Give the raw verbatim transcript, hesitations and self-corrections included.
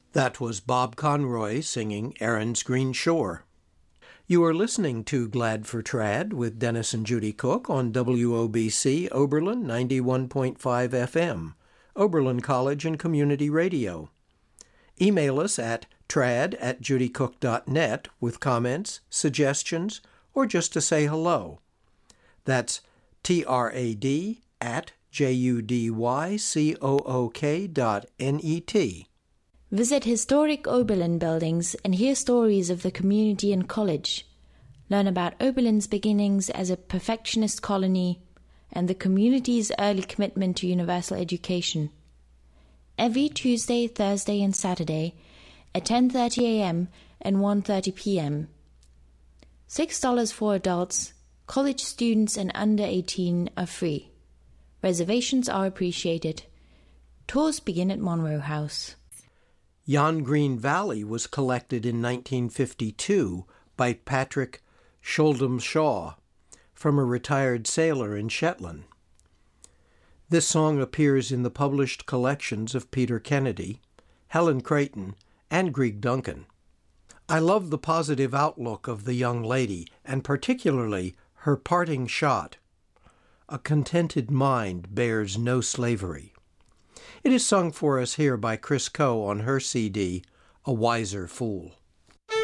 That was Bob Conroy singing Erin's Green Shore. You are listening to Glad for Trad with Dennis and Judy Cook on W O B C Oberlin ninety-one point five F M, Oberlin College and Community Radio. Email us at trad at judycook dot net with comments, suggestions, or just to say hello. That's T R A D at J U D Y C O O K dot N E T. Visit historic Oberlin buildings and hear stories of the community and college. Learn about Oberlin's beginnings as a perfectionist colony and the community's early commitment to universal education. Every Tuesday, Thursday, and Saturday at ten thirty a.m. and one thirty p.m. six dollars for adults, college students and under eighteen are free. Reservations are appreciated. Tours begin at Monroe House. Jan Green Valley was collected in nineteen fifty-two by Patrick Shuldham Shaw from a retired sailor in Shetland. This song appears in the published collections of Peter Kennedy, Helen Creighton, and Grieg Duncan. I love the positive outlook of the young lady, and particularly her parting shot. A contented mind bears no slavery. It is sung for us here by Chris Coe on her C D, A Wiser Fool.